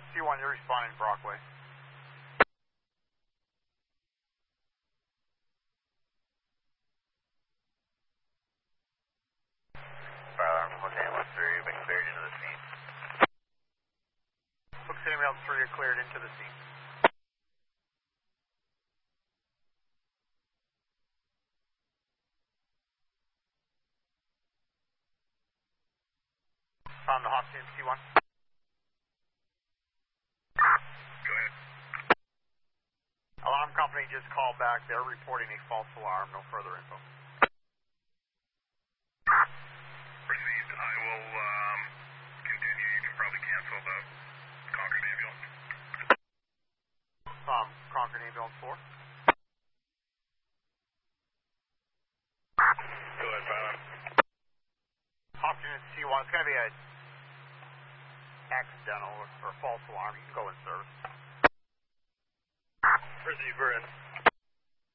Hopkins C1, you're responding Brockway. Fire alarm, Hook Ambulance 3, you've been cleared into the scene. Hook City Ambulance 3, you're cleared into the scene. Found the Hopkins C1. Go ahead. Alarm company just called back. They're reporting a false alarm. No further info. Received. I will continue. You can probably cancel the Concord ambulance. Concord Ambulance 4. Go ahead, Fire. Hopkins C1, it's going to be a accidental or false alarm. You can go in service. Receiver in.